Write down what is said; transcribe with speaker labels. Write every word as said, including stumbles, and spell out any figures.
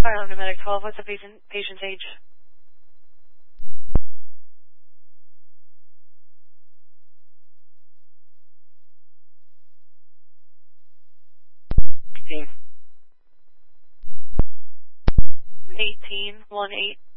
Speaker 1: Ireland Medic twelve, what's the patient, patient's age?
Speaker 2: eighteen.
Speaker 1: eighteen, one eight.